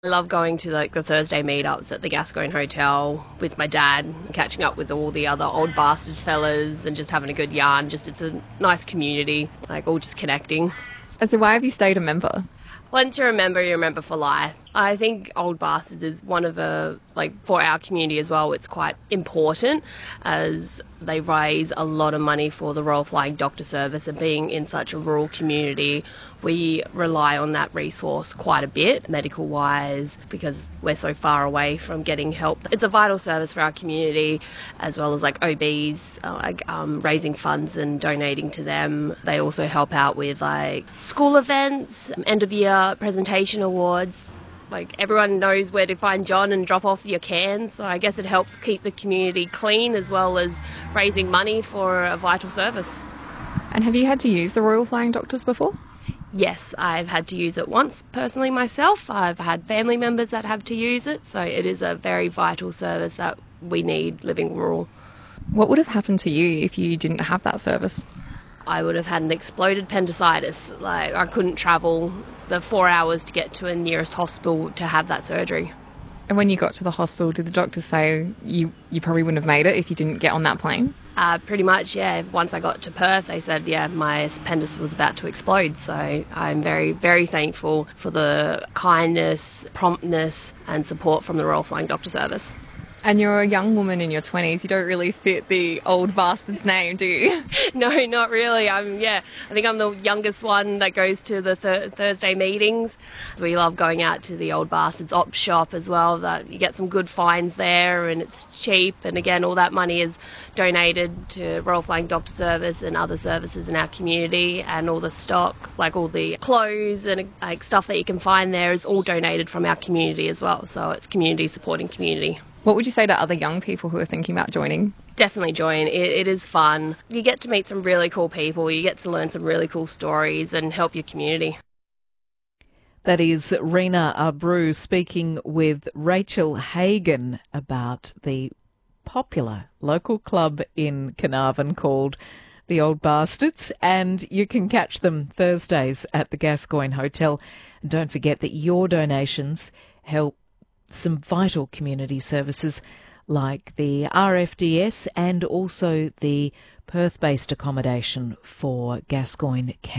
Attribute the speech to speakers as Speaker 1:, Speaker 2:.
Speaker 1: I love going to the Thursday meetups at the Gascoyne Hotel with my dad, catching up with all the other old bastard fellas and just having a good yarn. It's a nice community, all just connecting.
Speaker 2: And so why have you stayed a member?
Speaker 1: Once you remember for life. I think Old Bastards is one of for our community as well, it's quite important as they raise a lot of money for the Royal Flying Doctor Service, and being in such a rural community, we rely on that resource quite a bit, medical-wise, because we're so far away from getting help. It's a vital service for our community, as well as OBs, raising funds and donating to them. They also help out with school events, end-of-year presentation awards. Everyone knows where to find John and drop off your cans, so I guess it helps keep the community clean as well as raising money for a vital service.
Speaker 2: And have you had to use the Royal Flying Doctors before?
Speaker 1: Yes, I've had to use it once personally myself. I've had family members that have to use it, so it is a very vital service that we need living rural.
Speaker 2: What would have happened to you if you didn't have that service?
Speaker 1: I would have had an exploded appendicitis. I couldn't travel the 4 hours to get to a nearest hospital to have that surgery.
Speaker 2: And when you got to the hospital, did the doctors say you probably wouldn't have made it if you didn't get on that plane?
Speaker 1: Pretty much, yeah. Once I got to Perth, they said, my appendix was about to explode. So I'm very, very thankful for the kindness, promptness and support from the Royal Flying Doctor Service.
Speaker 2: And you're a young woman in your 20s. You don't really fit the old bastard's name, do you?
Speaker 1: No, not really. I think I'm the youngest one that goes to the Thursday meetings. We love going out to the old bastards op shop as well. That you get some good finds there and it's cheap. And again, all that money is donated to Royal Flying Doctor Service and other services in our community. And all the stock, all the clothes and stuff that you can find there, is all donated from our community as well. So it's community supporting community.
Speaker 2: What would you say to other young people who are thinking about joining?
Speaker 1: Definitely join. It is fun. You get to meet some really cool people. You get to learn some really cool stories and help your community.
Speaker 3: That is Rena Abreu speaking with Rachel Hagan about the popular local club in Carnarvon called the Old Bastards, and you can catch them Thursdays at the Gascoyne Hotel. And don't forget that your donations help some vital community services like the RFDS and also the Perth-based accommodation for Gascoyne Camp.